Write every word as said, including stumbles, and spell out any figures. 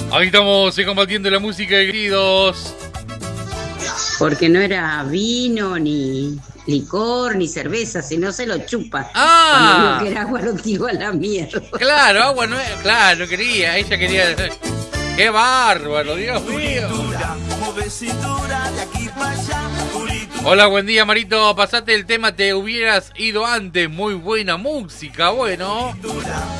Ahí estamos, eh, combatiendo la música, queridos. Porque no era vino, ni licor, ni cerveza, sino se lo chupa. Ah. Cuando vio que era agua lo tiró a la mierda. Claro, agua no es, claro, no quería, ella quería. ¡Qué bárbaro, Dios mío! Hola, buen día, Marito. Pasate el tema, te hubieras ido antes. Muy buena música, bueno.